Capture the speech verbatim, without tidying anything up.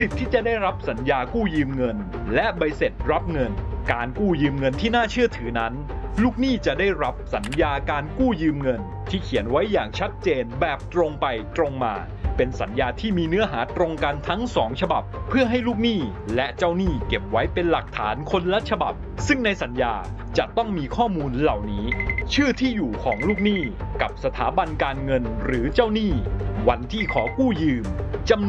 สิทธิ์ที่จะได้รับสัญญากู้ยืมเงินและใบเสร็จรับเงินการกู้ยืมเงินที่น่าเชื่อถือนั้นลูกหนี้จะได้รับสัญญาการกู้ยืมเงินที่เขียนไว้อย่างชัดเจนแบบตรงไปตรงมาเป็นสัญญาที่มีเนื้อหาตรงกันทั้งสองฉบับเพื่อให้ลูกหนี้และเจ้าหนี้เก็บไว้เป็นหลักฐานคนละฉบับซึ่งในสัญญาจะต้องมีข้อมูลเหล่านี้ชื่อที่อยู่ของลูกหนี้กับสถาบันการเงินหรือเจ้าหนี้วันที่ขอกู้ยืมจำ